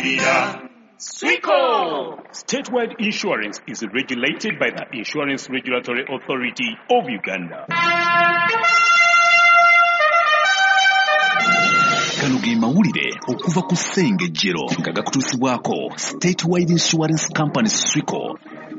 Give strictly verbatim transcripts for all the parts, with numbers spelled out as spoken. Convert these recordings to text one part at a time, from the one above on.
Malirira. Swico! Statewide insurance is regulated by the Insurance Regulatory Authority of Uganda. Kano ge mawulire okuva ku Ssengejjero nga gakutuusibwako Statewide Insurance Company Swico.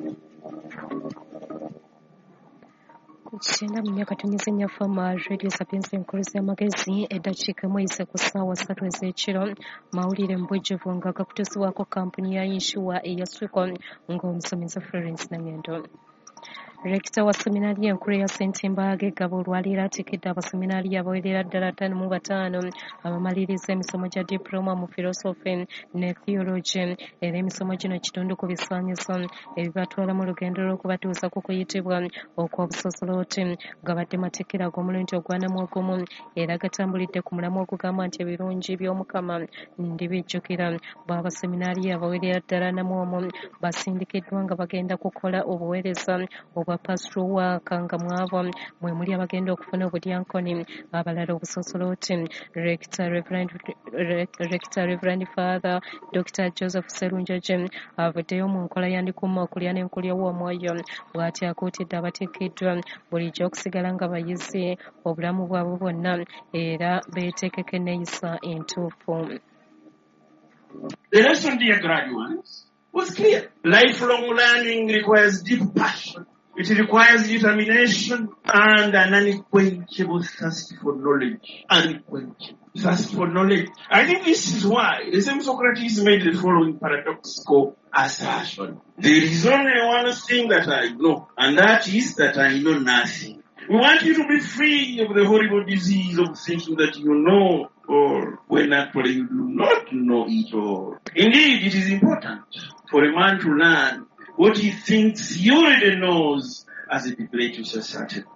Kuchenda mu myaka tunyizenya fama radio sapiens enkuluzi y'amagezi eddakiika emu eyise ku ssaawa ssatu ez'ekiro mawulire mbujjuvu nga gakutuusibwako kampuni ya inshuwa eya Swico ng'omusomesa Florence Nangendo. Rekita wa seminaari enkulu ya Ssentimbaage Gabo olwaleero atikidde abaseminaari abawerera ddala ttaano mu bataano abamaliriza emisomo gya diploma mu philosophy ne theology era emisomo gino kitundu ku bisaanyizo ebibatwala mu lugendo lw'okubatuusa ku kuyitibwa okw'obusosoloti gabadde matikkira ag'omulundi ogwanamu ogumu era gatambulidde ku mulamu ogugamba nti ebirungi by'omukama ndibijjukira b'abaseminaari abawerera ddala namu omu basindikiddwa nga bagenda kukola obuweereza obwa pastoral work nga mwabo mwe muli abagenda okufuna obudyankoni abalala obusosoloti. Rector Reverend, Rector Reverend Father Doctor Joseph Serunjoje avuddeyo mu nkola yandikuma okulya n'enkulya w'omwoyo bw'ati akuutidde abatikkiddwa bulijjo okusigala nga bayizi obulamu bwabwe bwonna era beeteekeko enneeyisa entuufu. The lesson, dear graduates, was clear. Lifelong learning requires deep passion. It requires determination and an unquenchable thirst for knowledge. Unquenchable thirst for knowledge. I think this is why the same Socrates made the following paradoxical assertion. There is only one thing that I know, and that is that I know nothing. We want you to be free of the horrible disease of thinking that you know, or when actually you do not know it all. Indeed, it is important for a man to learn what he thinks he already knows as a degree to certainty.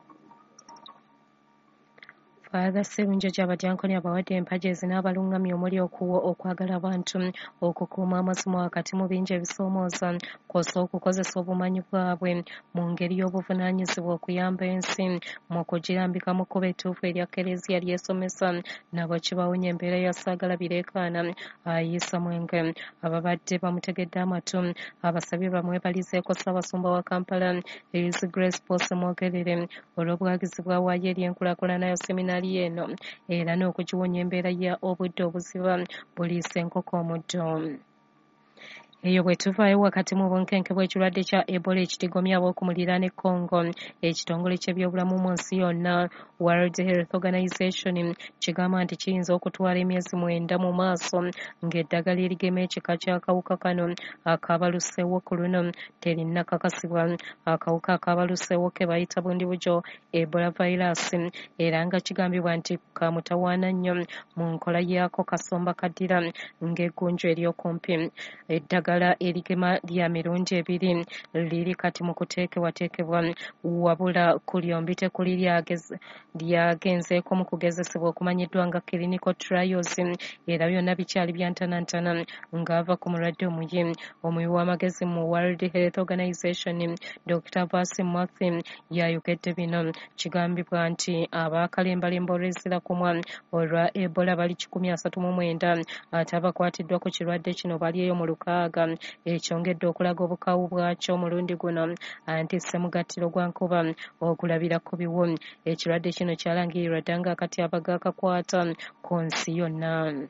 Father Serunjoje abadyankoni abawadde empagi ezinabalungamya omuli okwagala abantu okukuuma amasomo wakati mu bingi ebisoomooza kw'ossa okukozesa obumanyi bwabwe mu ngeri y'obuvunaanyizibwa okuyamba ensi mu kugirambika mu kkubo ettuufu erya Kereziya ly'esomesa nabo kibawonya embeera ya saagala bireekaana ayiisa mwenge. Ababadde bamutegedde amatu abasabye bamwebalizeeko Ssaabasumba wa Kampala His Grace Pose Mwogerere olw'obwagizi bwawaayo eri enkulaakulana ya seminaari eno era n'okugiwonya embeera ya obudde obuziba buliisa enkoko omuddo. Eyo bwe tuvaayo wakati mu bunkenke bw'ekirwadde kya Ebola ekitigomya ab'okumuliraano e Congo, ekitongole ky'ebyobulamu mu nsi yonna World Health Organization kigamba nti kiyinza okutwala emyezi mwenda mu maaso ng'eddagala erigema ekika ky'akawuka kano akaabaluseewo ku luno terinnakakasibwa. Akawuka akaabaluseewo ke bayita bundi bujo Ebola virus era nga kigambibwa nti kamutawaana nnyo mu nkola yaako kasomba kaddira ng'eggunju ery'okumpi. Eddagala erigema lya mirundi ebiri liri kati mu kuteekebwateekebwa wabula ku lyombi tekuli lyagenzeeko mu kugezesebwa okumanyiddwa nga clinical trials era byonna bikyali byantanantana ng'ava ku mulwadde omuyi. Omuwi w'amagezi mu World Health Organization Doctor Vasi Mwathi yayogedde bino. Kigambibwa nti abaakalembalemba olw'ezirakumwa olwa Ebola bali kikumi asatu mu mwenda ate abakwatiddwa ku kirwadde kino bali eyo mu lukaaga ekyongedde okulaga obukaawu bwakyo omulundi guno anti ssemugattiro gwa nkuba okulabira ku biwu. Ekirwadde kino kyalangirirwa dda ng'akatyabaga akakwata ku nsi yonna.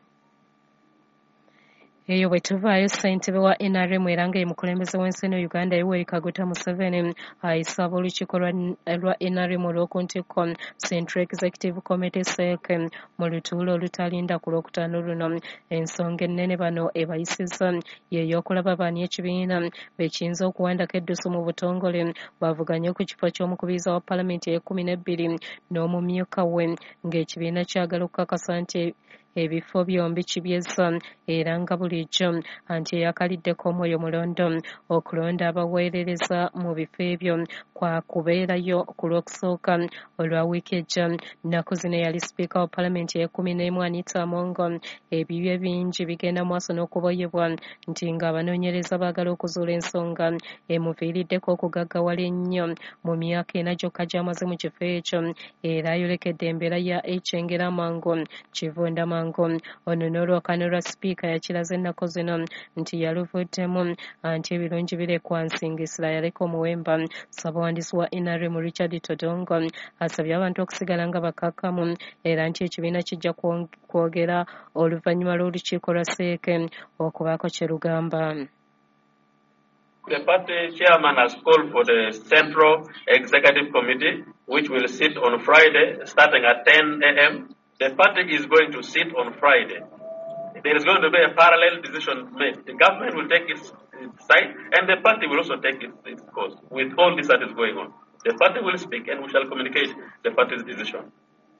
Eyo bwe tuvaayo ssentebe wa N R M era nga ye mukulembeze w'ensi eno Uganda Yoweri Kaguta Museveni ayisa ab'olukiiko lwa N R M olw'okuntikko Central Executive Committee S E C mu lutuulo olutalinda ku lwokutaano luno. Ensonga ennene bano ebayisizza ye y'okulaba baani ekibiina bwe kiyinza okuwandako eddusu mu butongole bavuganye ku kifo ky'omukubiriza wa Paalamenti ey'ekkumi n'ebbiri n'omumyuka we ng'ekibiina kyagala okukakasa nti ebifo byombi kibyezza era nga bulijjo anti eyakaliddeko omwoyo mulondo okulonda abaweerereza mu bifo ebyo kwa kubeerayo ku lwokusooka olwa wiiki ejja. Nnaku zino yali sipiika wa Paalamenti ey'ekkumi n'emu Anita Amongo. Ebibye bingi bigenda mu maaso n'okuboyebwa nti ng'abanoonyereza baagala okuzuula ensonga emuviiriddeko okugaggawala ennyo mu myaka ena gyokka gy'amaze mu kifo ekyo era ayolekedde embeera ya ekyengera amangu kivunda Lwango ono n'olwakanirwa sipiika yakiraze ennaku zino nti yaluvuddemu anti ebirungi birekwa nsingisira yaleka omuwemba. Ssaabawandiisi wa N R M Richard Todongo asabye abantu okusigala nga bakakkamu era nti ekibiina kijja kwogera oluvannyuma lw'olukiiko lwa seeke okubaako kye lugamba. The party chairman has called for the Central Executive Committee, which will sit on Friday starting at ten a m The party is going to sit on Friday. There is going to be a parallel decision made. The government will take its, its side, and the party will also take its, its course with all this that is going on. The party will speak, and we shall communicate the party's decision.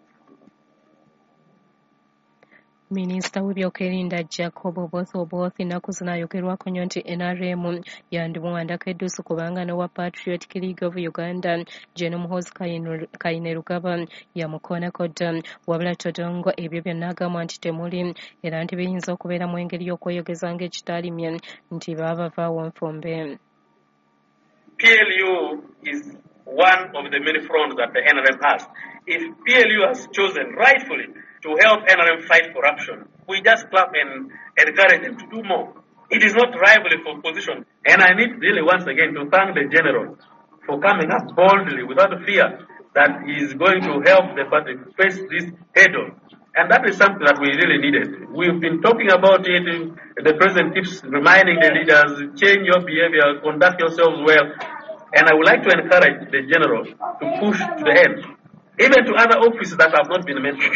Minisita w'ebyokwerinda Jacob Oboth Oboth ennaku zino ayogerwako nnyo nti N R M yandimuwandako edduusi kubanga n'owa Patriotic League of Uganda Gen. Muhoozi Kainerugaba yamukoonako dda. Wabula Todongo ebyo byonna agamba nti temuli era nti biyinza okubeera mu engeri y'okweyogeza ng'ekitaalimye nti baba bavaawo nfumbe. P L U is one of the many fronts that the N R M has. If P L U has chosen rightfully to help N R M fight corruption, we just clap and encourage them to do more. It is not rivalry for position. And I need really once again to thank the General for coming up boldly without fear that he is going to help the party face this head on. And that is something that we really needed. We've been talking about it. The President keeps reminding the leaders, change your behavior, conduct yourselves well. And I would like to encourage the General to push to the end, even to other offices that have not been mentioned.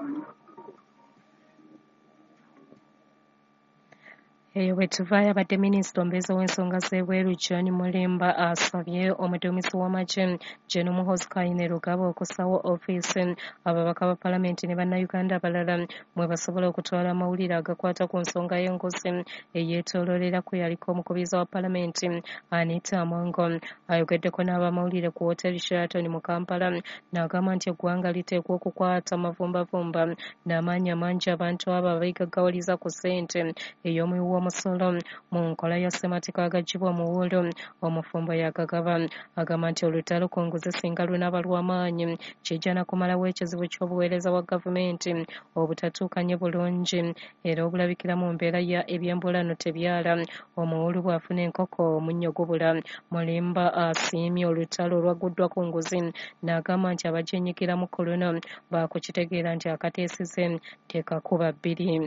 Eyo bwe tuvaayo abadde minisita omubeezi w'ensonga z'ebweru John Mulimba asabye omuduumizi w'amagye Gen. Muhoozi Kainerugaba okussawo ofiisi ababaka ba palamenti ne bannayuganda abalala mwe basobola okutwala amawulire agakwata ku nsonga y'enguzi eyeetooloolera ku yaliko omukubiza wa palamenti Anita Amongo. Ayogeddeko n'abamawulire ku wooteeri Sheraton mu Kampala n'agamba nti eggwanga liteekwa okukwata mavumbavumba n'amaanyi amangi abantu abo abeegaggawaliza ku ssente ey'omuwiwo omusolo mu nkola ya ssemateeka agaggyibwa omuwuulu. Omufumbo yagagaba agamba nti olutalo ku nguzi singa lunaaba lw'amaanyi kijja na kumalawo ekizibu ky'obuweereza bwa gavumenti obutatuukanye bulungi era obulabikira mu mbeera ya ebyembulano tebyala. Omuwuulu bw'afuna enkoko omunnyo gubula. Mulimba asiimye olutalo olwaguddwa ku nguzi n'agamba nti abagyenyigiramu ku luno baakukitegeera nti akateesize tekakuba bbiri.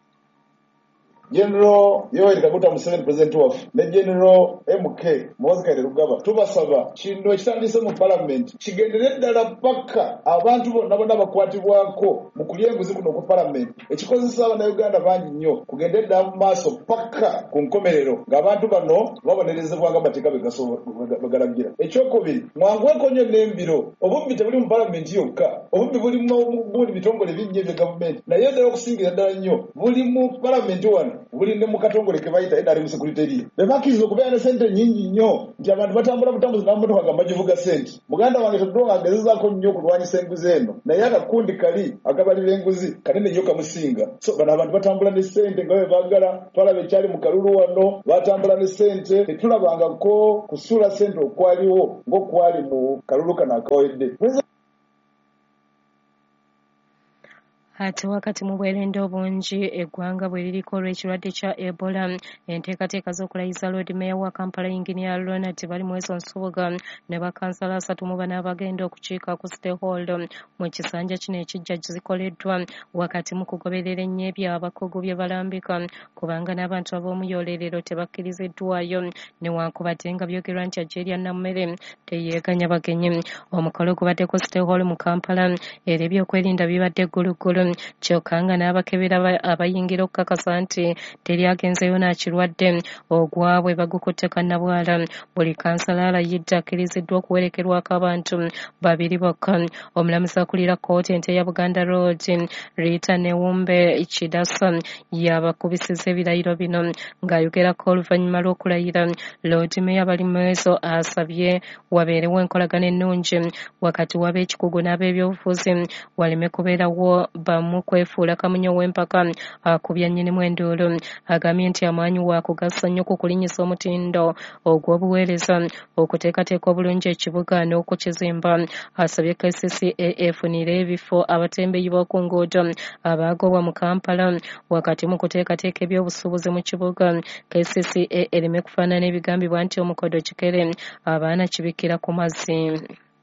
General Yoweri Kaguta Museveni President waffe ne General M K Muhoozi Kainerugaba tubasaba kino ekitandise mu Parliament kigendere ddala paka abantu bonna bonna bakwatibwako mu kulya enguzi kuno ku Parliament ekikozesa Abannayuganda bangi nnyo kugendere ddala mu maaso paka ku nkomerero ng'abantu bano babonerezebwa ng'amateeka begalabira. Ekyokubiri mwanguweko nnyo n'embiro. Obubbi tebuli mu Parliament yokka, obubbi buli mu bundi bitongole bingi ebya gavumenti naye ddala okusingira ddala nnyo buli mu Parliament wano buli ne mu katongole ke bayita N R M secretary. Bebakkiriza okubeera ne ssente nnyingi nnyo nti abantu batambula butambuzi n'amamotoka nga bagivuga ssente. Muganda wange Todongo agezezaako nnyo okulwanyisa enguzi eno naye akakundi kali akabalira enguzi kanene nnyo kamusinga. So bano abantu batambula ne ssente nga bwe baagala. Twalaba ekyali mu kalulu wano batambula ne ssente tetulabangako kusuula ssente okwaliwo ng'okwali mu kalulu kano akawedde. Ate wakati mu bwerende obungi eggwanga bwe liriko olw'ekirwadde kya Ebola, enteekateeka z'okulayiza Lord Mayor wa Kampala Engineer Ronald bali mu ezo nsubuga ne bakansala asatu mu bana abagenda okukiika ku City Hall mu kisanja kino ekijja zikoleddwa wakati mu kugoberera ennyebya abakugu bye balambika kubanga n'abantu ab'omuyolerero tebakkiriziddwayo newankubadde nga byogerwa nti Algeria nammere teyeeganya bagenyi. Omukolo gubadde ku City Hall mu Kampala era ebyokwerinda bibadde ggulugulu kyokka nga n'abakebera abayingira okukakasa nti teri agenzeyo n'akirwadde ogwabwe bagukutte kannabwala. Buli kansala alayidde akkiriziddwa okuwerekerwako abantu babiri bokka. Omulamuzi akulira kkooti ente ya Buganda Road Rita Newumbe Kidasa yabakubisiza ebirayiro bino ng'ayogerako oluvannyuma lw'okulayira. Lord Mayor bali mu ezo asabye wabeerewo enkolagana ennungi wakati w'ab'ekikugu n'ab'ebyobufuzi waleme kubeerawo ba mu kwefuula kamunyo w'empaka akubya nnyinimu enduulu. Agambye nti amaanyi waakugasa nnyo ku kulinnyisa omutindo ogw'obuweereza, okuteekateeka obulungi ekibuga n'okukizimba. Asabye K C C A efunire ebifo abatembeeyi b'oku nguudo abaagobwa mu Kampala wakati mu kuteekateeka ebyobusuubuzi mu kibuga. K C C A ereme kufaanana ebigambibwa nti omukodo kikere abaana kibikkira ku mazzi.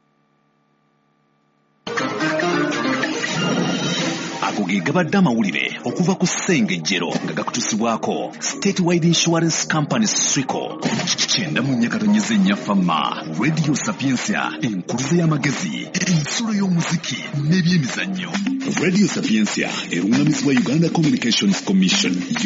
Ago ge gabadde amawulire okuva ku ssengejjero nga gakutusibwako State Wide Insurance Company Swico. Kyenda mu nnyakatonnyeze ennyafamma Radio Sapiensia, enkuluze y'amagezi, ensulo y'omuziki n'ebyemizannyo. Radio Sapiensia erungamizibwa Uganda Communications Commission.